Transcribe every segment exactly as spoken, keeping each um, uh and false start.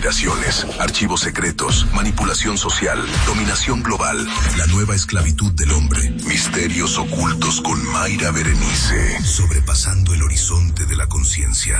conspiraciones, archivos secretos, manipulación social, dominación global, la nueva esclavitud del hombre, misterios ocultos con Mayra Berenice, sobrepasando el horizonte de la conciencia.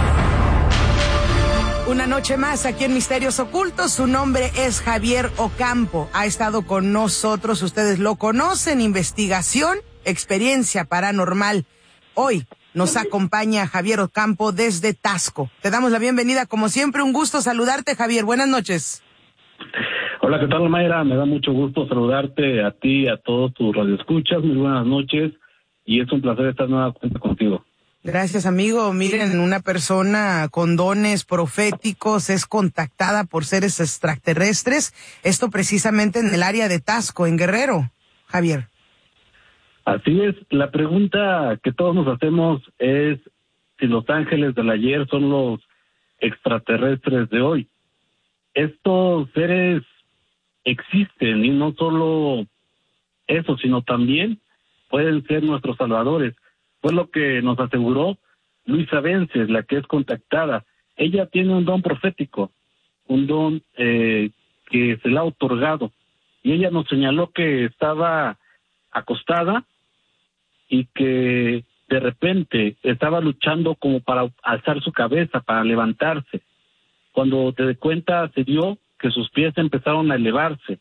Una noche más aquí en Misterios Ocultos. Su nombre es Javier Ocampo. Ha estado con nosotros, ustedes lo conocen, investigación, experiencia paranormal. Hoy nos acompaña Javier Ocampo desde Taxco. Te damos la bienvenida, como siempre, un gusto saludarte, Javier. Buenas noches. Hola, ¿qué tal, Mayra? Me da mucho gusto saludarte a ti, a todos tus radioescuchas. Muy buenas noches y es un placer estar nuevamente contigo. Gracias, amigo. Miren, una persona con dones proféticos es contactada por seres extraterrestres. Esto precisamente en el área de Taxco, en Guerrero, Javier. Así es. La pregunta que todos nos hacemos es si los ángeles del ayer son los extraterrestres de hoy. Estos seres existen y no solo eso, sino también pueden ser nuestros salvadores. Fue lo que nos aseguró Luisa Vences, la que es contactada. Ella tiene un don profético, un don eh, que se le ha otorgado. Y ella nos señaló que estaba acostada y que de repente estaba luchando como para alzar su cabeza, para levantarse. Cuando te de cuenta se dio que sus pies empezaron a elevarse.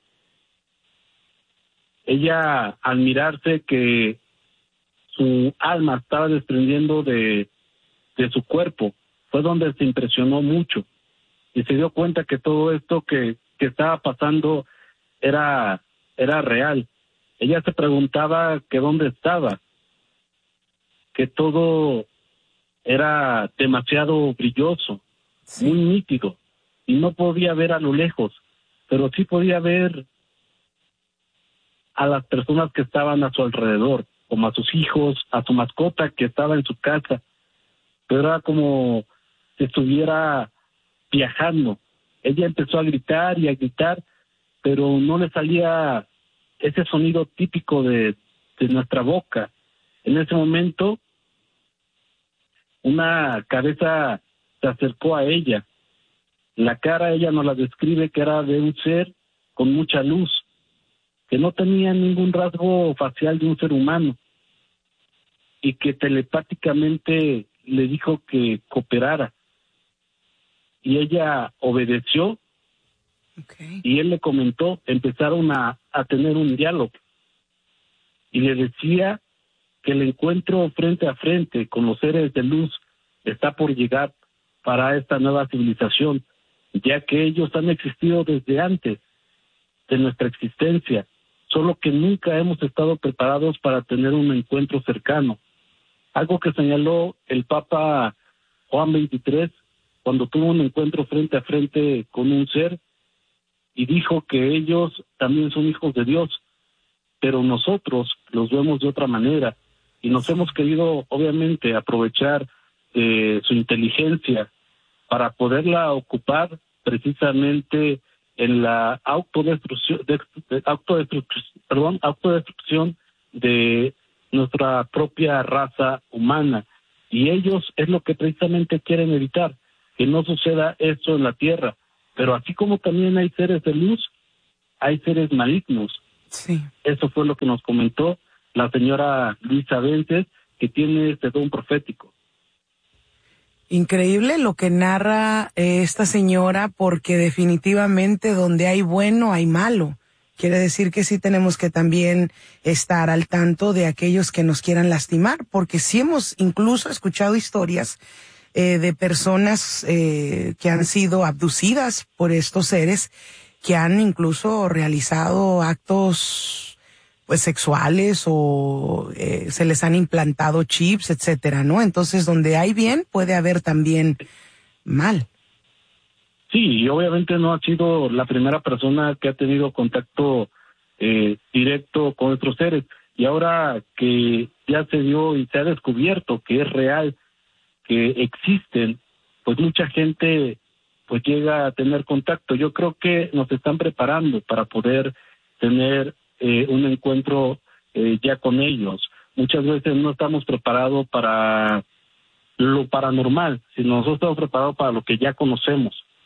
Ella, al mirarse que su alma estaba desprendiendo de, de su cuerpo, fue donde se impresionó mucho y se dio cuenta que todo esto que, que estaba pasando era, era real. Ella se preguntaba que dónde estaba, que todo era demasiado brilloso, sí, muy nítido, y no podía ver a lo lejos, pero sí podía ver a las personas que estaban a su alrededor, como a sus hijos, a su mascota que estaba en su casa, pero era como si estuviera viajando. Ella empezó a gritar y a gritar, pero no le salía ese sonido típico de, de nuestra boca. En ese momento, una cabeza se acercó a ella. La cara ella nos la describe que era de un ser con mucha luz, que no tenía ningún rasgo facial de un ser humano y que telepáticamente le dijo que cooperara. Y ella obedeció, okay, y él le comentó, empezaron a, a tener un diálogo. Y le decía que el encuentro frente a frente con los seres de luz está por llegar para esta nueva civilización, ya que ellos han existido desde antes de nuestra existencia, solo que nunca hemos estado preparados para tener un encuentro cercano. Algo que señaló el Papa Juan veintitrés cuando tuvo un encuentro frente a frente con un ser y dijo que ellos también son hijos de Dios, pero nosotros los vemos de otra manera y nos hemos querido obviamente aprovechar de su inteligencia para poderla ocupar precisamente en la autodestrucción, de, de, autodestrucción, perdón, autodestrucción de nuestra propia raza humana. Y ellos es lo que precisamente quieren evitar, que no suceda esto en la Tierra. Pero así como también hay seres de luz, hay seres malignos. Sí. Eso fue lo que nos comentó la señora Luisa Vences, que tiene este don profético. Increíble lo que narra eh, esta señora, porque definitivamente donde hay bueno hay malo. Quiere decir que sí tenemos que también estar al tanto de aquellos que nos quieran lastimar, porque sí hemos incluso escuchado historias eh, de personas eh, que han sido abducidas por estos seres, que han incluso realizado actos pues sexuales o eh, se les han implantado chips, etcétera, ¿no? Entonces, donde hay bien, puede haber también mal. Sí, y obviamente no ha sido la primera persona que ha tenido contacto eh, directo con estos seres. Y ahora que ya se dio y se ha descubierto que es real, que existen, pues mucha gente pues llega a tener contacto. Yo creo que nos están preparando para poder tener eh, un encuentro eh, ya con ellos. Muchas veces no estamos preparados para lo paranormal, sino nosotros estamos preparados para lo que ya conocemos.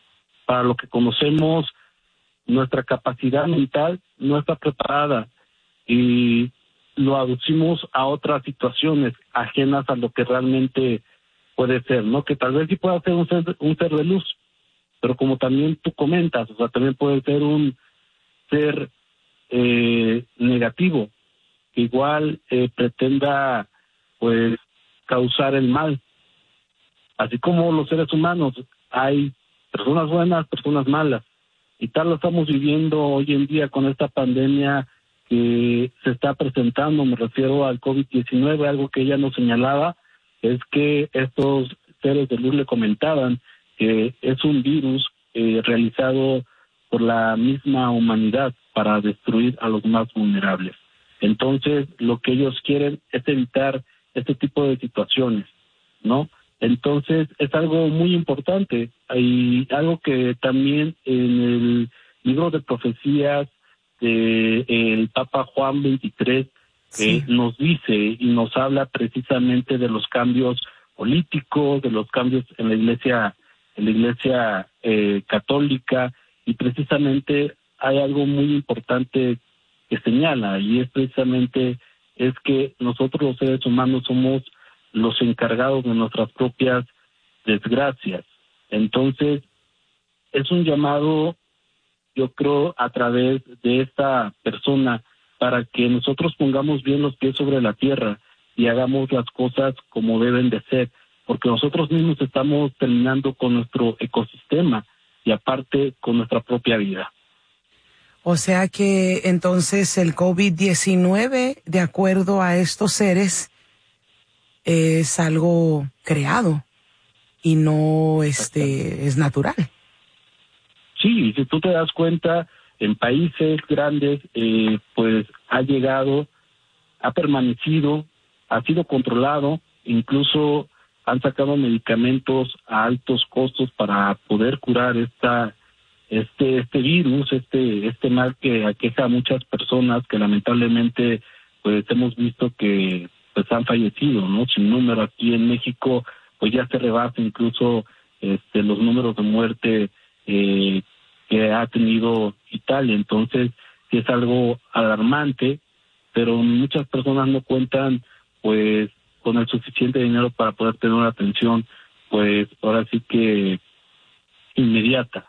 para lo que conocemos, nuestra capacidad mental no está preparada y lo aducimos a otras situaciones ajenas a lo que realmente puede ser, ¿no? Que tal vez sí pueda ser un ser, un ser de luz, pero como también tú comentas, o sea, también puede ser un ser eh, negativo, que igual eh, pretenda, pues, causar el mal. Así como los seres humanos, hay personas buenas, personas malas, y tal lo estamos viviendo hoy en día con esta pandemia que se está presentando. Me refiero al COVID diecinueve, algo que ella nos señalaba, es que estos seres de luz le comentaban que es un virus eh, realizado por la misma humanidad para destruir a los más vulnerables. Entonces, lo que ellos quieren es evitar este tipo de situaciones, ¿no? Entonces, es algo muy importante y algo que también en el libro de profecías de el Papa Juan veintitrés sí. eh, nos dice y nos habla precisamente de los cambios políticos, de los cambios en la iglesia, en la iglesia eh, católica, y precisamente hay algo muy importante que señala, y es precisamente es que nosotros los seres humanos somos los encargados de nuestras propias desgracias. Entonces, es un llamado, yo creo, a través de esta persona, para que nosotros pongamos bien los pies sobre la tierra y hagamos las cosas como deben de ser, porque nosotros mismos estamos terminando con nuestro ecosistema y aparte con nuestra propia vida. O sea que entonces el COVID diecinueve, de acuerdo a estos seres, es algo creado y no este es natural. Sí, si tú te das cuenta, en países grandes, eh, pues ha llegado, ha permanecido, ha sido controlado, incluso han sacado medicamentos a altos costos para poder curar esta este este virus, este este mal que aqueja a muchas personas, que lamentablemente pues hemos visto que pues han fallecido, ¿no? Sin número aquí en México, pues ya se rebasa incluso este los números de muerte eh, que ha tenido Italia. Entonces, sí es algo alarmante, pero muchas personas no cuentan pues con el suficiente dinero para poder tener una atención, pues ahora sí que inmediata.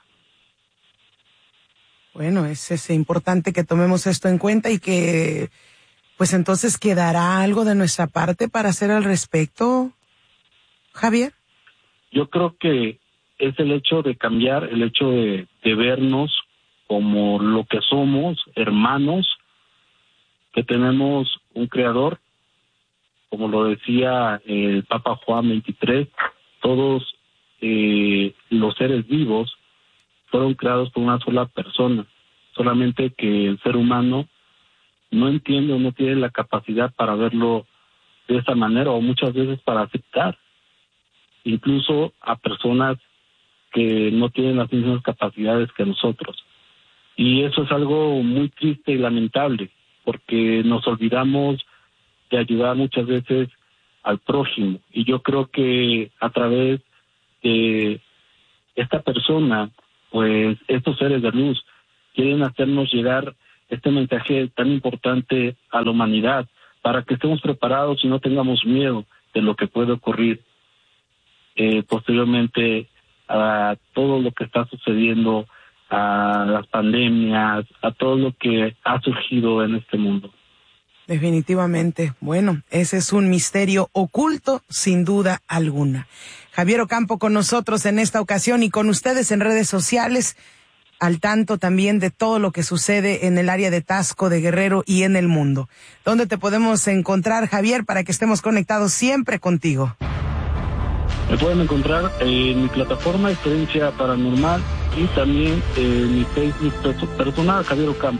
Bueno, es, es importante que tomemos esto en cuenta y que, pues entonces, ¿quedará algo de nuestra parte para hacer al respecto, Javier? Yo creo que es el hecho de cambiar, el hecho de, de vernos como lo que somos, hermanos, que tenemos un creador, como lo decía el Papa Juan veintitrés, todos eh, los seres vivos fueron creados por una sola persona, solamente que el ser humano no entiende o no tiene la capacidad para verlo de esa manera, o muchas veces para aceptar, incluso a personas que no tienen las mismas capacidades que nosotros. Y eso es algo muy triste y lamentable, porque nos olvidamos de ayudar muchas veces al prójimo. Y yo creo que a través de esta persona, pues estos seres de luz quieren hacernos llegar este mensaje tan importante a la humanidad, para que estemos preparados y no tengamos miedo de lo que puede ocurrir eh, posteriormente a todo lo que está sucediendo, a las pandemias, a todo lo que ha surgido en este mundo. Definitivamente. Bueno, ese es un misterio oculto, sin duda alguna. Javier Ocampo con nosotros en esta ocasión y con ustedes en redes sociales, al tanto también de todo lo que sucede en el área de Taxco, de Guerrero y en el mundo. ¿Dónde te podemos encontrar, Javier, para que estemos conectados siempre contigo? Me pueden encontrar en mi plataforma Experiencia Paranormal y también en mi Facebook personal, Javier Ocampo.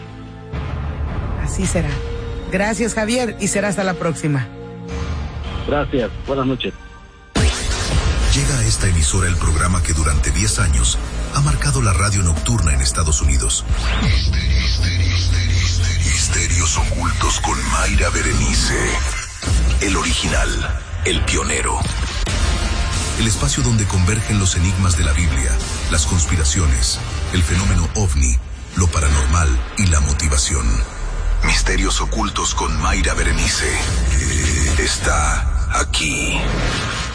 Así será. Gracias, Javier, y será hasta la próxima. Gracias, buenas noches. Llega a esta emisora el programa que durante diez años ha marcado la radio nocturna en Estados Unidos. Misterios ocultos con Mayra Berenice. El original, el pionero. El espacio donde convergen los enigmas de la Biblia, las conspiraciones, el fenómeno ovni, lo paranormal y la motivación. Misterios ocultos con Mayra Berenice. Está aquí.